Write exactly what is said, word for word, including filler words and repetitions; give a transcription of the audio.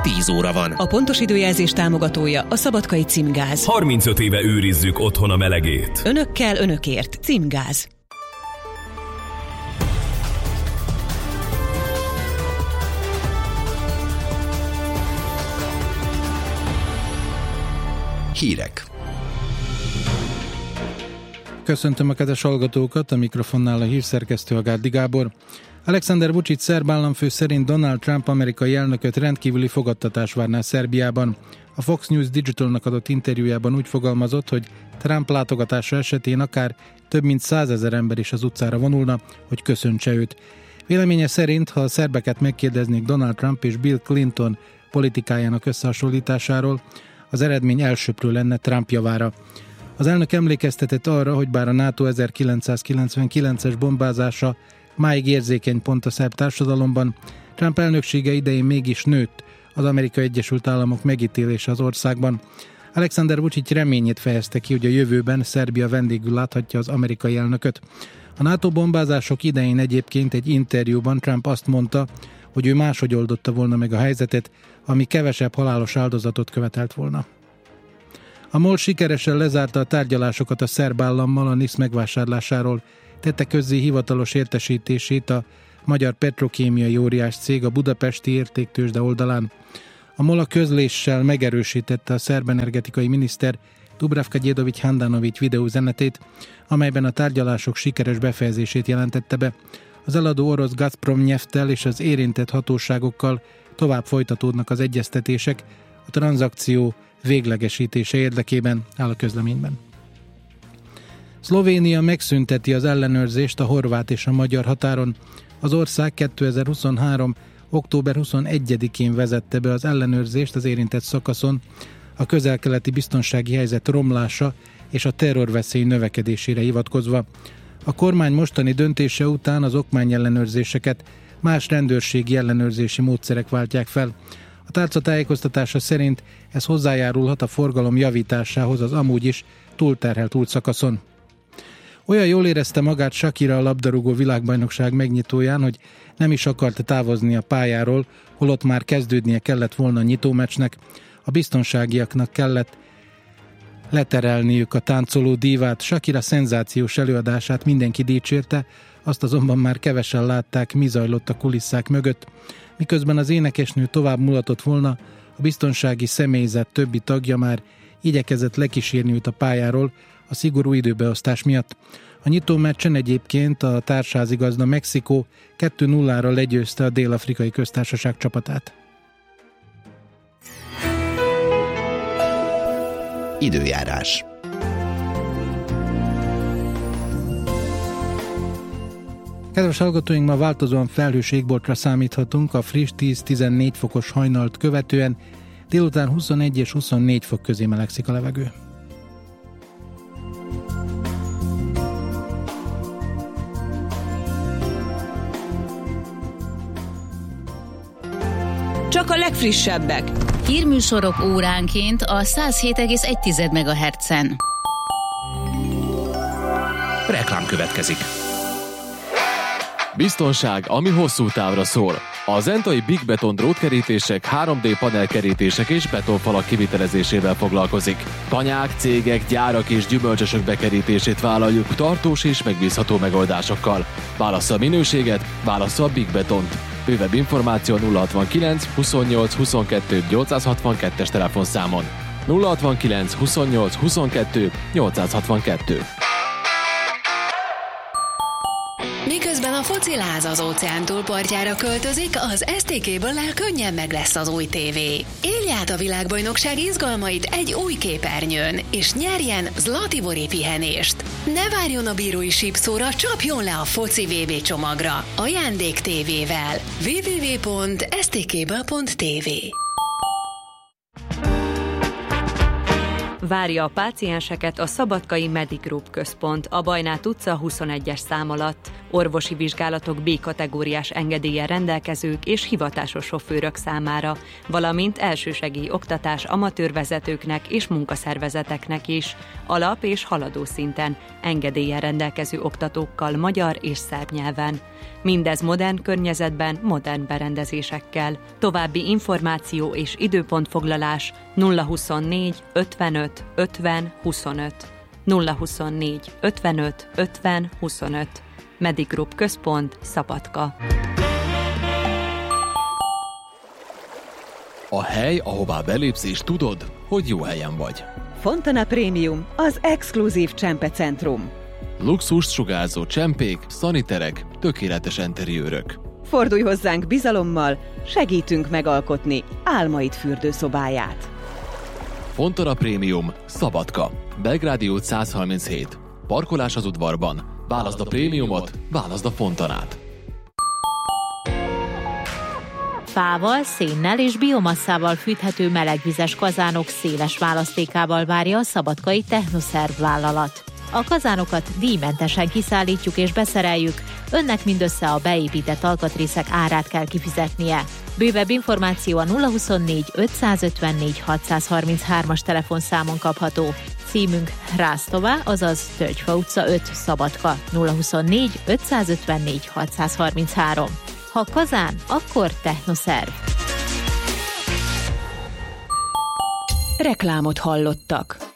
tíz óra van. A pontos időjelzés támogatója a Szabadkai Címgáz. harmincöt éve őrizzük otthon a melegét. Önökkel, önökért. Címgáz. Hírek. Köszöntöm a kedves hallgatókat, a mikrofonnál a hírszerkesztő Agárdi Gábor. Alexander Vučić szerb államfő szerint Donald Trump amerikai elnököt rendkívüli fogadtatás várná Szerbiában. A Fox News Digitalnak adott interjújában úgy fogalmazott, hogy Trump látogatása esetén akár több mint százezer ember is az utcára vonulna, hogy köszöntse őt. Véleménye szerint, ha a szerbeket megkérdeznék Donald Trump és Bill Clinton politikájának összehasonlításáról, az eredmény elsöprő lenne Trump javára. Az elnök emlékeztetett arra, hogy bár a NATO ezerkilencszázkilencvenkilences bombázása máig érzékeny pont a szerb társadalomban, Trump elnöksége idején mégis nőtt az Amerikai Egyesült Államok megítélése az országban. Alexander Vučić reményét fejezte ki, hogy a jövőben Szerbia vendégül láthatja az amerikai elnököt. A NATO bombázások idején egyébként egy interjúban Trump azt mondta, hogy ő máshogy oldotta volna meg a helyzetet, ami kevesebb halálos áldozatot követelt volna. A MOL sikeresen lezárta a tárgyalásokat a szerb állammal a NISZ megvásárlásáról, tette közzé hivatalos értesítését a magyar petrokémiai óriás cég a budapesti értéktőzsde oldalán. A MOL a közléssel megerősítette a szerb energetikai miniszter Dubravka Đedović Handanović videóüzenetét, amelyben a tárgyalások sikeres befejezését jelentette be. Az eladó orosz Gazprom Nyefttel és az érintett hatóságokkal tovább folytatódnak az egyeztetések a tranzakció véglegesítése érdekében, áll a közleményben. Szlovénia megszünteti az ellenőrzést a horvát és a magyar határon. Az ország kétezer-huszonhárom. október huszonegyedikén vezette be az ellenőrzést az érintett szakaszon, a közel-keleti biztonsági helyzet romlása és a terrorveszély növekedésére hivatkozva. A kormány mostani döntése után az okmányellenőrzéseket más rendőrségi ellenőrzési módszerek váltják fel. A tárca tájékoztatása szerint ez hozzájárulhat a forgalom javításához az amúgy is túlterhelt útszakaszon. Olyan jól érezte magát Shakira a labdarúgó világbajnokság megnyitóján, hogy nem is akart távozni a pályáról, holott már kezdődnie kellett volna a nyitómeccsnek. A biztonságiaknak kellett leterelniük a táncoló dívát. Shakira szenzációs előadását mindenki dicsérte, azt azonban már kevesen látták, mi zajlott a kulisszák mögött. Miközben az énekesnő tovább mulatott volna, a biztonsági személyzet többi tagja már igyekezett lekísérni őt a pályáról a szigorú időbeosztás miatt. A nyitó meccsen egyébként a társházigazda Mexikó kettő nullára legyőzte a Dél-Afrikai Köztársaság csapatát. Időjárás. Kedves hallgatóink, ma változóan felhős égboltra számíthatunk a friss tíz-tizennégy fokos hajnalt követően, délután huszonegy és huszonnégy fok közé melegszik a levegő. Csak a legfrissebbek. Hírműsorok óránként a száz hét egész egy megahertzen. Reklám következik. Biztonság, ami hosszú távra szól. A zentai Big Beton drótkerítések, három dé panelkerítések és betonfalak kivitelezésével foglalkozik. Tanyák, cégek, gyárak és gyümölcsösök bekerítését vállaljuk tartós és megbízható megoldásokkal. Válassza a minőséget, válassza a Big Betont. Bővebb információ nulla hatvankilenc huszonnyolc huszonkettő nyolcszázhatvankettes telefonszámon. nulla hatvankilenc huszonnyolc huszonkettő nyolcszázhatvankettő. Miközben a fociláz az óceán túlpartjára költözik, az es té Cable-lel könnyen meg lesz az új tévé. Élj át a világbajnokság izgalmait egy új képernyőn, és nyerjen Zlatibori pihenést. Ne várjon a bírói sípszóra, csapjon le a foci vé bé csomagra. Ajándék tévével. double-u double-u double-u pont es té cable pont té vé Várja a pácienseket a Szabadkai Medigroup központ, a Bajnát utca huszonegyes szám alatt. Orvosi vizsgálatok B-kategóriás engedéllyel rendelkezők és hivatásos sofőrök számára, valamint elsősegély oktatás amatőrvezetőknek és munkaszervezeteknek is, alap- és haladó szinten, engedéllyel rendelkező oktatókkal magyar és szerb nyelven. Mindez modern környezetben, modern berendezésekkel. További információ és időpontfoglalás nulla huszonnégy ötvenöt ötven huszonöt. nulla huszonnégy ötvenöt ötven huszonöt. Medigroup központ, Szabadka. A hely, ahová belépsz és tudod, hogy jó helyen vagy. Fontana Premium, az exkluzív csempecentrum. Luxust sugárzó csempék, szaniterek, tökéletes enteriőrök. Fordulj hozzánk bizalommal, segítünk megalkotni álmaid fürdőszobáját. Fontana Premium, Szabadka. Belgrádi út száz harminchét. Parkolás az udvarban. Válaszd a prémiumot, válaszd a Fontanát. Fával, szénnel és biomasszával fűthető melegvizes kazánok széles választékával várja a szabadkai Technoszerv vállalat. A kazánokat díjmentesen kiszállítjuk és beszereljük, önnek mindössze a beépített alkatrészek árát kell kifizetnie. Bővebb információ a nulla huszonnégy ötszázötvennégy hatszázharminchárom-as telefonszámon kapható. Címünk Rásztová, azaz Tölgyfa utca öt, Szabadka, nulla huszonnégy ötszázötvennégy hatszázharminchárom. Ha kazán, akkor Technoszerv. Reklámot hallottak.